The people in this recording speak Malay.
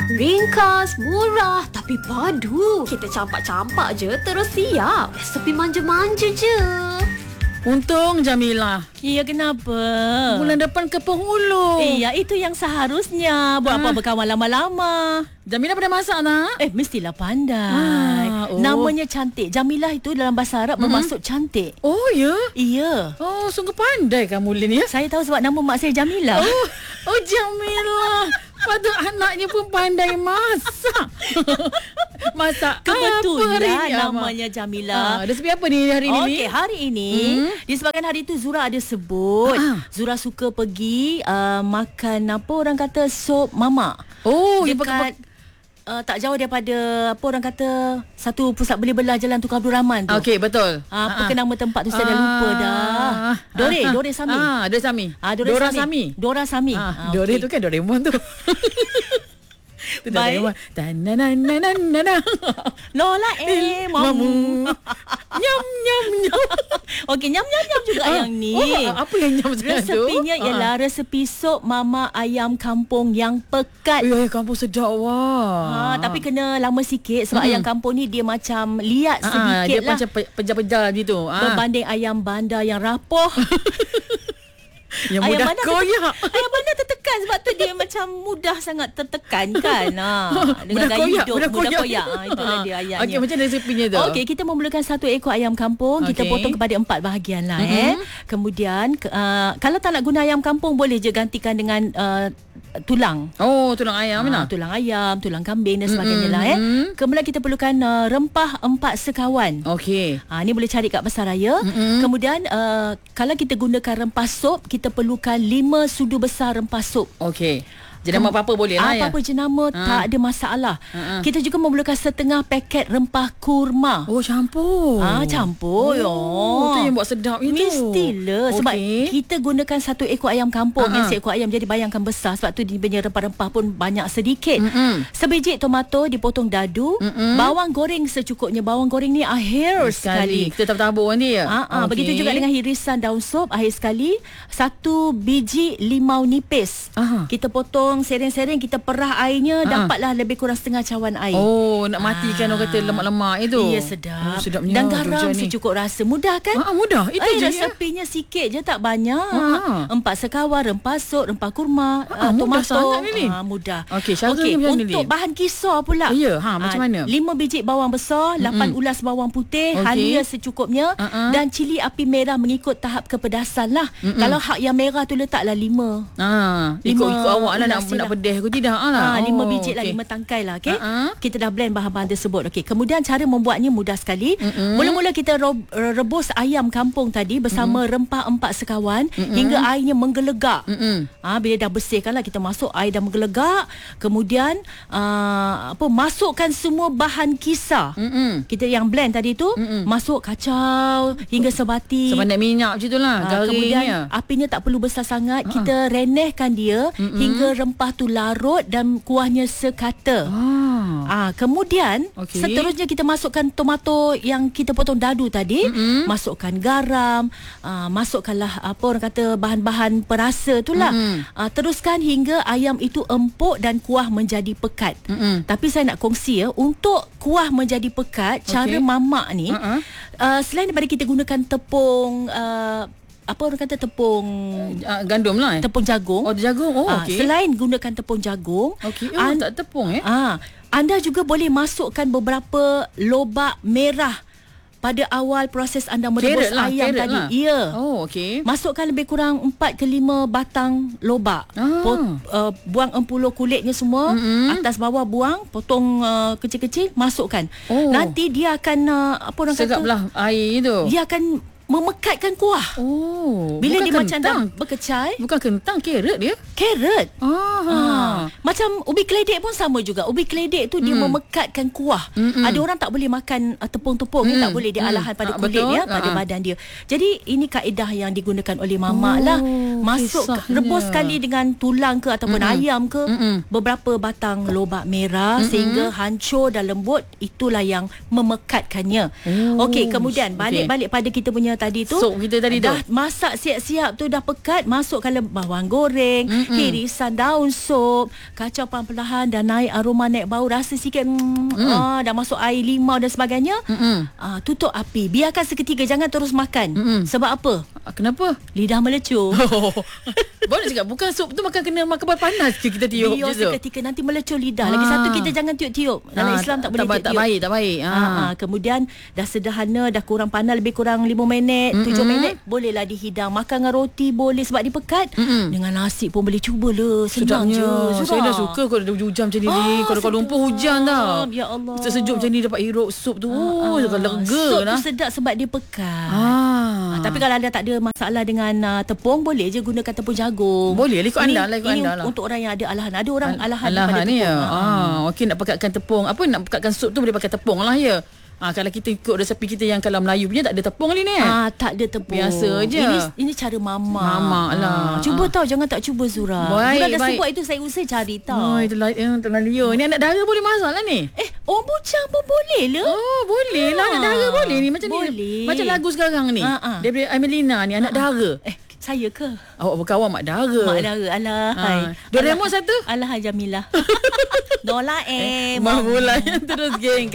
Ringkas, murah tapi padu. Kita campak-campak je terus siap. Resepi manja-manja je. Untung Jamilah. Ya, kenapa? Bulan depan ke penghulu. Iya, itu yang seharusnya. Buat apa berkawan lama-lama? Jamilah pada masak tak? Mestilah pandai. Namanya cantik. Jamilah itu dalam bahasa Arab bermaksud cantik. Oh, ya? Iya. Oh, sungguh pandai kamu, Lin, ya? Saya tahu sebab nama mak saya Jamilah. Oh, Jamilah. Patut anaknya pun pandai masak. Masak Kebetulan apa hari ni, namanya Jamilah. Resepi apa ni hari ni? Okey, hari ini disebabkan hari itu Zura ada sebut. Zura suka pergi makan apa orang kata sop mamak. Oh, dekat tak jauh daripada apa orang kata satu pusat beli belah Jalan Tukar Abdul Rahman tu. Okey, betul. Apa ke nama tempat tu saya dah lupa dah. Dore Sami. Dore Sami. Dora Sami. Dora Sami. Dore tu kan Doraemon tu. Itu Doraemon. Tananananana. Lola mamu. Nyam nyam nyam. Okey, nyam juga yang ni. Apa yang nyam tu? Resepinya ialah resepi sop mama ayam kampung yang pekat. Ayam kampung sedap wah. Tapi kena lama sikit sebab ayam kampung ni dia macam liat sedikit dia lah. macam pejar-pejar gitu. Berbanding ayam bandar yang rapuh. Yang mudah koyak. Ayam bandar tertekan sebab tu dia macam mudah sangat tertekan kan. Dengan gaya hidup mudah koyak. Itulah dia ayamnya. Okey, macam resepinya tu. Okey, kita memerlukan 1 ekor ayam kampung. Kita potong kepada 4 bahagian lah. Kemudian kalau tak nak guna ayam kampung boleh je gantikan dengan tulang. Oh, tulang ayam lah. Tulang ayam, tulang kambing dan sebagainya lah. Kemudian kita perlukan rempah 4 sekawan. Okey. Ni boleh cari kat Pasar Raya. Kemudian kalau kita gunakan rempah sup, kita perlukan 5 sudu besar rempah sup. Okey. Jenama apa-apa boleh lah ya? Apa jenama tak ada masalah. Kita juga memerlukan setengah paket rempah kurma. Oh, campur. Campur. Itu yang buat sedap itu. Mestilah. Sebab kita gunakan 1 ekor ayam kampung. Yang seekor ayam jadi bayangkan besar. Sebab tu dia punya rempah-rempah pun banyak sedikit. Sebiji tomato dipotong dadu. Bawang goreng secukupnya. Bawang goreng ni akhir sekali. Kita tabur nanti ya? Begitu juga dengan irisan daun sop akhir sekali. 1 biji limau nipis. Kita potong sering-sering, kita perah airnya, dapatlah lebih kurang setengah cawan air. Oh, nak matikan orang kata lemak-lemak itu. Ya, sedap. Sedapnya. Dan garam secukup rasa. Mudah kan? Mudah. Itu je resepinya sikit je, tak banyak. 4 sekawan, rempah sup, rempah kurma, mudah tomato. sangat ni. Mudah. Okey, macam ni. Untuk bahan kisar pula. Ya, macam mana? 5 biji bawang besar, 8 ulas bawang putih, halia secukupnya, dan cili api merah mengikut tahap kepedasan lah. Kalau hak yang merah tu letaklah 5. Ikut awak lah nak pedih aku tidak lah. 5 biji lah, 5 tangkai lah. Okay? Kita dah blend bahan-bahan tersebut. Okay. Kemudian cara membuatnya mudah sekali. Mula-mula kita rebus ayam kampung tadi bersama rempah 4 sekawan hingga airnya menggelegak. Bila dah bersihkan lah, kita masuk air dah menggelegak. Kemudian masukkan semua bahan kisar. Kita yang blend tadi tu, masuk kacau hingga sebati. Sebanding minyak macam tu lah. Kemudian apinya tak perlu besar sangat. Kita renehkan dia hingga rempah tu larut dan kuahnya sekata. Kemudian seterusnya kita masukkan tomato yang kita potong dadu tadi, masukkan garam, masukkanlah apa orang kata bahan-bahan perasa tu lah. Teruskan hingga ayam itu empuk dan kuah menjadi pekat. Tapi saya nak kongsi ya, untuk kuah menjadi pekat, cara mamak ni selain daripada kita gunakan tepung apa orang kata tepung gandum lah tepung jagung. Jagung. Selain gunakan tepung jagung, tak tepung anda juga boleh masukkan beberapa lobak merah pada awal proses anda merebus ayam tadi. Ya. Masukkan lebih kurang 4 ke 5 batang lobak. Buang empulo kulitnya semua, atas bawah buang, potong kecil-kecil, masukkan. Nanti dia akan apa orang kata, sedaplah air itu. Dia akan memekatkan kuah. Bila dia macam dah berkecai. Bukan kentang, carrot dia. Carrot. Macam ubi keledek pun sama juga. Ubi keledek tu dia memekatkan kuah. Ada orang tak boleh makan tepung-tepung, tak boleh dia alahan pada kulit dia, pada badan dia. Jadi ini kaedah yang digunakan oleh mamak lah. Masuk rebus sekali dengan tulang ke ataupun ayam ke, beberapa batang lobak merah sehingga hancur dan lembut. Itulah yang memekatkannya. Okey, kemudian balik pada kita punya tadi tu, sop kita tadi dah masak siap-siap tu, dah pekat, masukkan bawang goreng, irisan daun sop, kacau perlahan dan naik aroma, naik bau, rasa sikit dah masuk air limau dan sebagainya. Tutup api, biarkan seketika, jangan terus makan. Sebab apa? Kenapa? Lidah melecur. Baru nak cakap, bukan sup tu kena makan panas ke kita tiup Biar je tu? seketika, nanti melecur lidah. Lagi satu, kita jangan tiup-tiup. Dalam Islam tak boleh tiup-tiup. Tak baik. Kemudian dah sederhana, dah kurang panas, lebih kurang 5 minit, 7 minit, bolehlah dihidang. Makan dengan roti boleh sebab dia pekat. Dengan nasi pun boleh, cubalah. Senang je. Saya dah suka kalau ada hujan macam ni. Kalau Kuala Lumpur hujan tau. Ya Allah. Sejuk macam ni dapat hirup sup tu. Lega Sup lah. tu sedap sebab dia pekat. Tapi kalau anda tak ada masalah dengan tepung, boleh je gunakan tepung jagung. Boleh lah, ikut anda lah. Ini untuk orang yang ada alahan. Ada orang alahan pada ni tepung. ya. Okey, nak pekatkan tepung. Nak pekatkan sup tu boleh pakai tepung lah ya. Kalau kita ikut resepi kita yang kalau Melayu punya, tak ada tepung ni. Tak ada tepung. Biasa je. Ini cara mama. Mama lah. Cuba tahu, jangan tak cuba Zura. Bukan dah sebut itu, saya usah cari tahu. Itulah liar. Ni anak dara boleh masak lah ni. Orang bujang pun boleh lah. Boleh lah. Anak dara boleh ni. Macam boleh. ni. Macam lagu sekarang ni. Daripada Amelina ni, anak dara. Saya ke? Awak berkawan Mak Dara. Mak Dara. Alah. Doraemon satu. Alah Jamilah. Dola Mahmula yang terus geng.